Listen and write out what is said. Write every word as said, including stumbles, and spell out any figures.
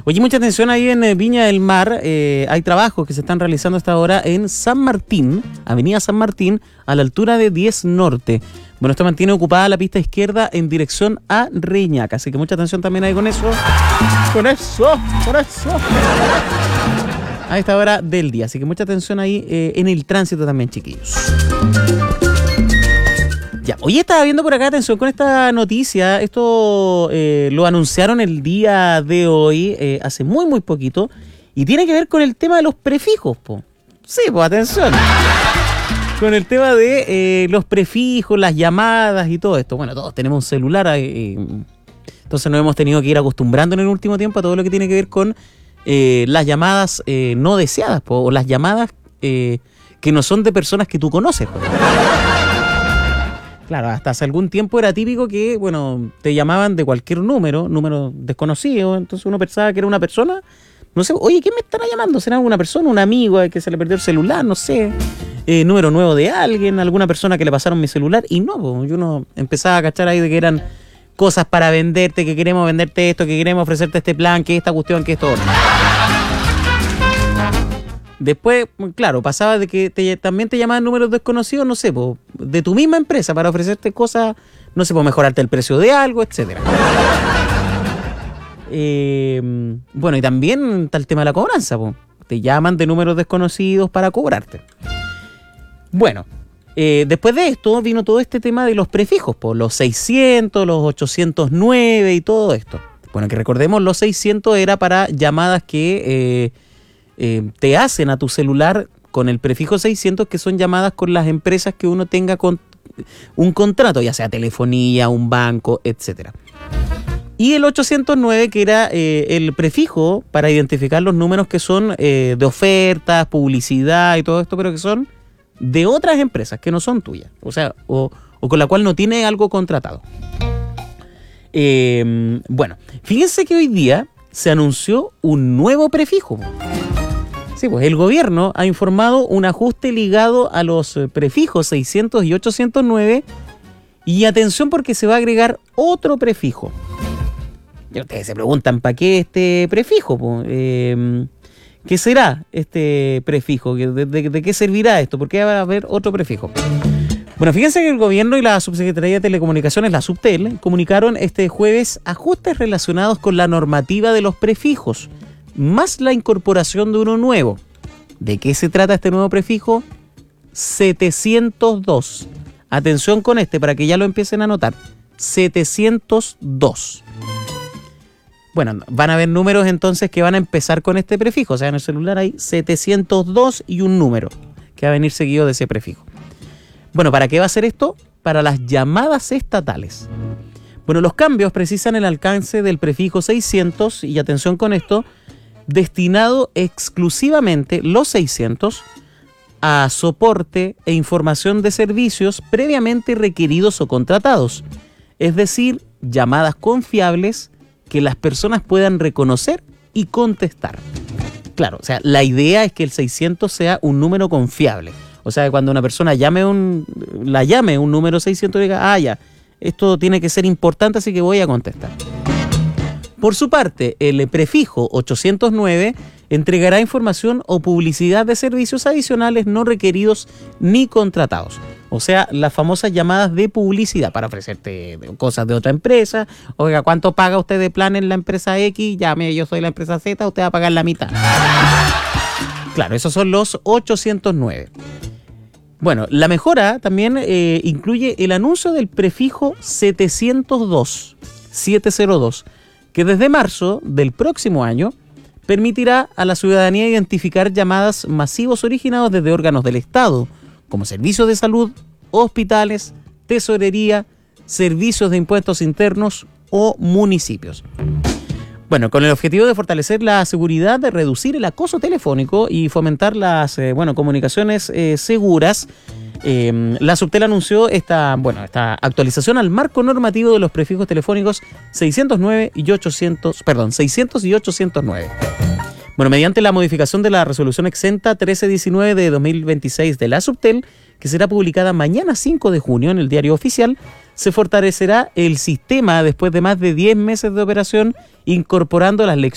Oye, mucha atención ahí en eh, Viña del Mar. Eh, hay trabajos que se están realizando hasta ahora en San Martín, Avenida San Martín, a la altura de diez Norte. Bueno, esto mantiene ocupada la pista izquierda en dirección a Reñaca. Así que mucha atención también ahí con eso. Con eso, con eso. A esta hora del día. Así que mucha atención ahí eh, en el tránsito también, chiquillos. Ya, hoy estaba viendo por acá, atención con esta noticia. Esto eh, lo anunciaron el día de hoy, eh, hace muy, muy poquito. Y tiene que ver con el tema de los prefijos, po. Sí, pues atención. Con el tema de eh, los prefijos, las llamadas y todo esto. Bueno, todos tenemos un celular, eh, entonces nos hemos tenido que ir acostumbrando en el último tiempo a todo lo que tiene que ver con eh, las llamadas eh, no deseadas, po, o las llamadas eh, que no son de personas que tú conoces, po. Claro, hasta hace algún tiempo era típico que, bueno, te llamaban de cualquier número, número desconocido, entonces uno pensaba que era una persona. No sé, oye, ¿quién me estará llamando? ¿Será una persona, un amigo que se le perdió el celular? No sé. Eh, número nuevo de alguien, alguna persona que le pasaron mi celular. Y no, pues, uno empezaba a cachar ahí de que eran cosas para venderte, que queremos venderte esto, que queremos ofrecerte este plan, que esta cuestión, que esto otro. Después, claro, pasaba de que te, también te llamaban números desconocidos, no sé, po, de tu misma empresa para ofrecerte cosas, no sé, por mejorarte el precio de algo, etcétera. Eh, bueno, y también está el tema de la cobranza, po. Te llaman de números desconocidos para cobrarte. Bueno, eh, después de esto vino todo este tema de los prefijos, po, los seiscientos, los ochocientos nueve y todo esto. Bueno, que recordemos, los seiscientos era para llamadas que eh, eh, te hacen a tu celular con el prefijo seiscientos, que son llamadas con las empresas que uno tenga con un contrato, ya sea telefonía, un banco, etcétera. Y el ochocientos nueve, que era eh, el prefijo para identificar los números que son eh, de ofertas, publicidad y todo esto, pero que son de otras empresas, que no son tuyas. O sea, o, o con la cual no tiene algo contratado. Eh, bueno, fíjense que hoy día se anunció un nuevo prefijo. Sí, pues el gobierno ha informado un ajuste ligado a los prefijos seiscientos y ochocientos nueve. Y atención, porque se va a agregar otro prefijo. Y ustedes se preguntan, ¿para qué este prefijo? Eh, ¿Qué será este prefijo? ¿De, de, ¿De qué servirá esto? ¿Por qué va a haber otro prefijo? Bueno, fíjense que el gobierno y la Subsecretaría de Telecomunicaciones, la Subtel, comunicaron este jueves ajustes relacionados con la normativa de los prefijos, más la incorporación de uno nuevo. ¿De qué se trata este nuevo prefijo? setecientos dos. Atención con este para que ya lo empiecen a anotar. setecientos dos. Bueno, van a haber números entonces que van a empezar con este prefijo. O sea, en el celular hay setecientos dos y un número que va a venir seguido de ese prefijo. Bueno, ¿para qué va a ser esto? Para las llamadas estatales. Bueno, los cambios precisan el alcance del prefijo seiscientos, y atención con esto, destinado exclusivamente los seiscientos a soporte e información de servicios previamente requeridos o contratados. Es decir, llamadas confiables que las personas puedan reconocer y contestar. Claro, o sea, la idea es que el seiscientos sea un número confiable. O sea, que cuando una persona llame un, la llame un número seiscientos, diga, ah, ya, esto tiene que ser importante, así que voy a contestar. Por su parte, el prefijo ochocientos nueve entregará información o publicidad de servicios adicionales no requeridos ni contratados. O sea, las famosas llamadas de publicidad para ofrecerte cosas de otra empresa. Oiga, ¿cuánto paga usted de plan en la empresa X? Ya, mire, yo soy la empresa Z, usted va a pagar la mitad. Claro, esos son los ochocientos nueve. Bueno, la mejora también eh, incluye el anuncio del prefijo setecientos dos, setecientos dos, que desde marzo del próximo año permitirá a la ciudadanía identificar llamadas masivos originados desde órganos del Estado, como servicios de salud, hospitales, tesorería, servicios de impuestos internos o municipios. Bueno, con el objetivo de fortalecer la seguridad, de reducir el acoso telefónico y fomentar las eh, bueno, comunicaciones eh, seguras, eh, la Subtel anunció esta, bueno, esta actualización al marco normativo de los prefijos telefónicos seiscientos nueve y ochocientos, perdón, seiscientos y ochocientos nueve. Bueno, mediante la modificación de la resolución exenta trece diecinueve de dos mil veintiséis de la Subtel, que será publicada mañana cinco de junio en el Diario Oficial, se fortalecerá el sistema después de más de diez meses de operación, incorporando las lecciones